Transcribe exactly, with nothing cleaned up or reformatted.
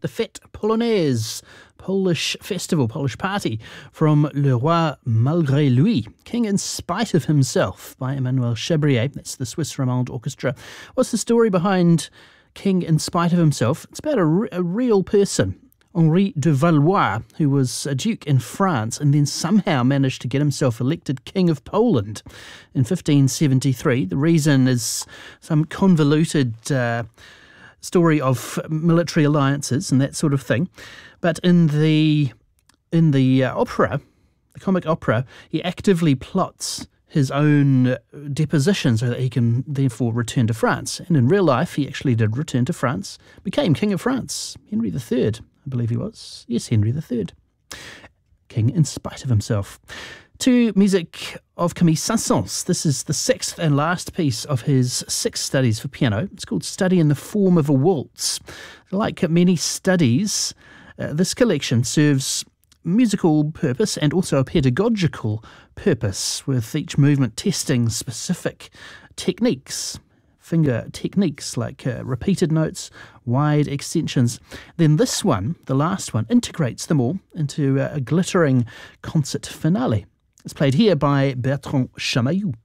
the Fête Polonaise, Polish festival, Polish party from Le Roi Malgré Lui, King in Spite of Himself by Emmanuel Chabrier. That's the Swiss Romande Orchestra. What's the story behind King in Spite of Himself? It's about a, re- a real person, Henri de Valois, who was a duke in France and then somehow managed to get himself elected King of Poland in fifteen seventy-three. The reason is some convoluted uh, story of military alliances and that sort of thing. But in the in the uh, opera, the comic opera, he actively plots his own deposition so that he can therefore return to France. And in real life, he actually did return to France, became King of France, Henry the Third, I believe he was. Yes, Henry the Third. King in spite of himself. To music of Camille Saint-Saëns. This is the sixth and last piece of his six studies for piano. It's called Study in the Form of a Waltz. Like many studies, uh, this collection serves musical purpose and also a pedagogical purpose, with each movement testing specific techniques, finger techniques like uh, repeated notes, wide extensions. Then this one, the last one, integrates them all into uh, a glittering concert finale. It's played here by Bertrand Chamayou.